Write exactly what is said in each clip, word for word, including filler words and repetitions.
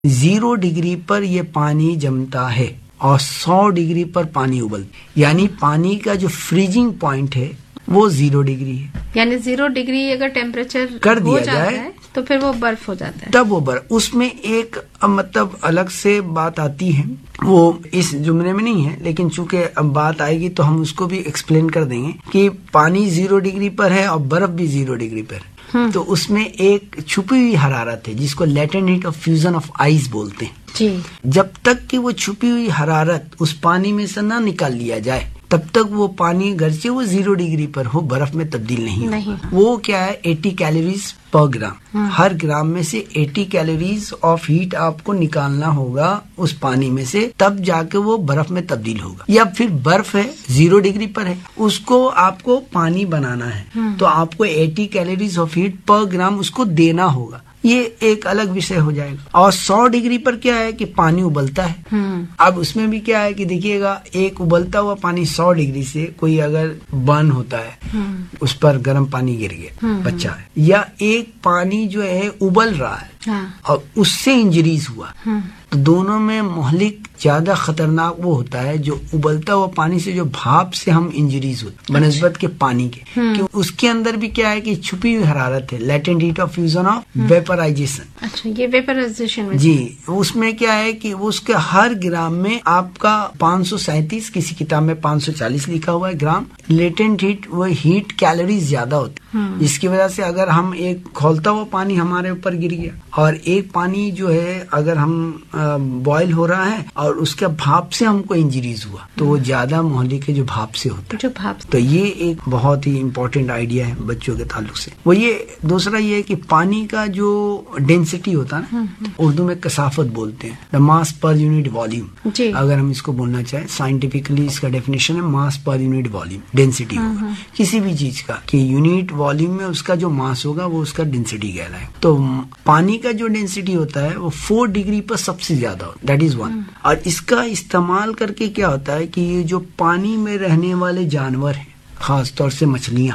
Zero degree पर ये पानी जमता है और सौ डिग्री पर पानी उबलता, यानी पानी का जो फ्रीजिंग पॉइंट है वो जीरो डिग्री है। यानी जीरो डिग्री अगर टेम्परेचर कर दिया जाए है तो फिर वो बर्फ हो जाता है। तब वो बर्फ, उसमें एक मतलब अलग से बात आती है, वो इस जुमले में नहीं है, लेकिन चूंकि अब बात आएगी तो हम उसको भी एक्सप्लेन कर देंगे कि पानी जीरो डिग्री पर है और बर्फ भी जीरो डिग्री पर है, तो उसमें एक छुपी हुई हरारत है जिसको latent heat of fusion of ice बोलते हैं जी। जब तक कि वो छुपी हुई हरारत उस पानी में से ना निकाल लिया जाए तब तक वो पानी गर्चे वो जीरो डिग्री पर हो बर्फ में तब्दील नहीं, नहीं। वो क्या है अस्सी कैलोरीज पर ग्राम, हर ग्राम में से अस्सी कैलोरीज ऑफ हीट आपको निकालना होगा उस पानी में से, तब जाके वो बर्फ में तब्दील होगा। या फिर बर्फ है जीरो डिग्री पर है, उसको आपको पानी बनाना है तो आपको अस्सी कैलोरीज ऑफ हीट पर ग्राम उसको देना होगा, ये एक अलग विषय हो जाएगा। और सौ डिग्री पर क्या है कि पानी उबलता है। अब उसमें भी क्या है कि देखिएगा, एक उबलता हुआ पानी सौ डिग्री से कोई अगर बर्न होता है, उस पर गर्म पानी गिर गया, बच्चा है, या एक पानी जो है उबल रहा है हाँ। और उससे इंजरीज हुआ, तो दोनों में मोहलिक ज्यादा खतरनाक वो होता है जो उबलता हुआ पानी से, जो भाप से हम इंजरीज होते बनस्बत के पानी के, क्यों उसके अंदर भी क्या है कि छुपी हुई हरारत है, latent heat of fusion of vaporisation. अच्छा, ये वेपराइजेशन जी, उसमें क्या है कि उसके हर ग्राम में आपका पाँच सौ सैंतीस, किसी किताब में पाँच सौ चालीस लिखा हुआ है ग्राम लेटेंट हीट, वो हीट कैलोरीज ज्यादा होती, जिसकी वजह से अगर हम एक खौलता हुआ पानी हमारे ऊपर गिर गया और एक पानी जो है अगर हम बॉयल हो रहा है और उसके भाप से हमको इंजरीज हुआ तो वो ज्यादा मोहलिक है जो भाप से होता है, जो भाप। तो ये एक बहुत ही इम्पोर्टेंट आइडिया है बच्चों के ताल्लुक से। वो ये दूसरा ये है कि पानी का जो डेंसिटी होता है ना, उर्दू में कसाफत बोलते हैं, the mass per unit volume, अगर हम इसको बोलना चाहें साइंटिफिकली इसका डेफिनेशन है मास पर यूनिट वॉल्यूम, डेंसिटी होगा किसी भी चीज का कि यूनिट वॉल्यूम में उसका जो मास होगा वो उसका डेंसिटी कहलाए। तो पानी का जो डेंसिटी होता है वो फोर डिग्री पर सबसे ज्यादा होता है, दैट इज वन। और इसका इस्तेमाल करके क्या होता है कि ये जो पानी में रहने वाले जानवर हैं, खास तौर से मछलियां,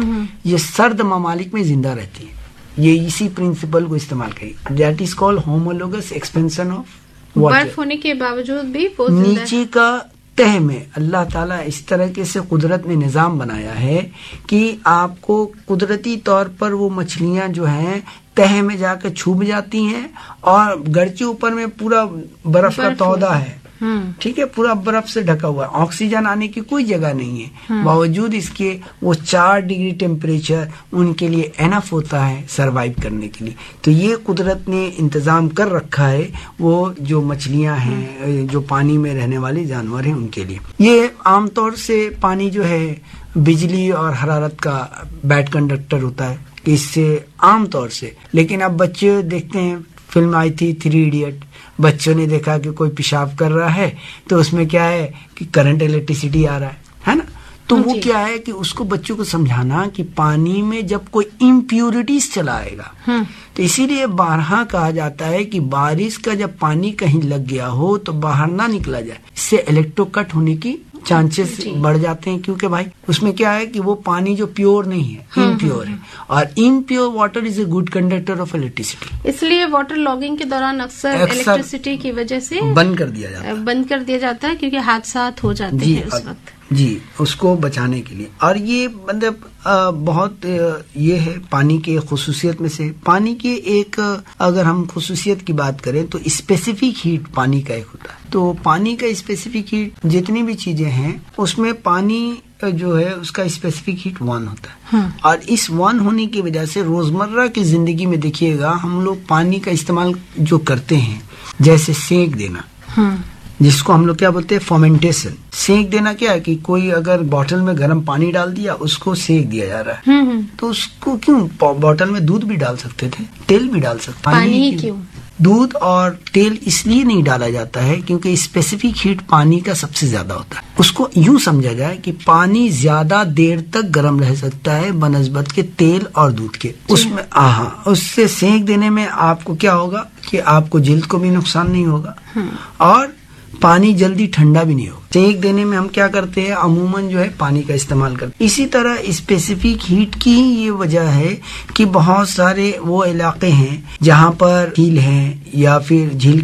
ये सर्द ममालिक में जिंदा रहती है, ये इसी प्रिंसिपल को इस्तेमाल करेगी, that is called homologous expansion of water. बर्फ होने के बावजूद भी नीचे का तह में अल्लाह ताला इस तरह से कुदरत ने निजाम बनाया है कि आपको कुदरती तौर पर वो मछलियां जो हैं तह में जाकर छुप जाती हैं और गरचे ऊपर में पूरा बर्फ का तौदा है, ठीक है, पूरा बर्फ से ढका हुआ है, ऑक्सीजन आने की कोई जगह नहीं है, बावजूद इसके वो चार डिग्री टेम्परेचर उनके लिए एनफ होता है सरवाइव करने के लिए। तो ये कुदरत ने इंतजाम कर रखा है वो जो मछलियां हैं, जो पानी में रहने वाले जानवर हैं उनके लिए। ये आमतौर से पानी जो है बिजली और हरारत का बैड कंडक्टर होता है, इससे आमतौर से। लेकिन अब बच्चे देखते हैं, फिल्म आई थी थ्री इडियट, बच्चों ने देखा कि कोई पेशाब कर रहा है तो उसमें क्या है कि करंट इलेक्ट्रिसिटी आ रहा है, है ना, तो वो क्या है कि उसको बच्चों को समझाना कि पानी में जब कोई इम्प्यूरिटीज चला आएगा, तो इसीलिए बारहा कहा जाता है कि बारिश का जब पानी कहीं लग गया हो तो बाहर ना निकला जाए, इससे इलेक्ट्रो कट होने की चांसेस बढ़ जाते हैं, क्योंकि भाई उसमें क्या है कि वो पानी जो प्योर नहीं है, इम्प्योर है, और impure water is a good conductor of electricity. इसलिए वाटर लॉगिंग के दौरान अक्सर इलेक्ट्रिसिटी की वजह से बंद कर दिया जाता है बंद कर दिया जाता है क्योंकि हादसा हो जाते हैं उस वक्त जी, उसको बचाने के लिए। और ये मतलब बहुत ये है पानी के खुसूसियत में से। पानी के एक अगर हम खुसूसियत की बात करें तो स्पेसिफिक हीट पानी का एक होता है, तो पानी का स्पेसिफिक हीट जितनी भी चीजें हैं उसमें पानी जो है उसका स्पेसिफिक हीट वन होता है। हाँ। और इस वन होने की वजह से रोजमर्रा की जिंदगी में देखिएगा हम लोग पानी का इस्तेमाल जो करते हैं, जैसे सेक देना, हाँ। जिसको हम लोग क्या बोलते हैं फर्मेंटेशन। सेक देना क्या है कि कोई अगर बोतल में गर्म पानी डाल दिया उसको सेक दिया जा रहा है, तो उसको क्यों बोतल में दूध भी डाल सकते थे, तेल भी डाल सकते, पानी ही क्यों? दूध और तेल इसलिए नहीं डाला जाता है क्योंकि स्पेसिफिक हीट पानी का सबसे ज्यादा होता है। उसको यूं समझा जाए कि पानी ज्यादा देर तक गर्म रह सकता है बनस्बत के तेल और दूध के, उसमें आहा उससे सेक देने में आपको क्या होगा कि आपको जिल्द को भी नुकसान नहीं होगा और पानी जल्दी ठंडा भी नहीं होगा। सेक देने में हम क्या करते हैं, अमूमन जो है पानी का इस्तेमाल करते हैं। इसी तरह स्पेसिफिक हीट की ये वजह है कि बहुत सारे वो इलाके हैं जहाँ पर झील हैं या फिर झील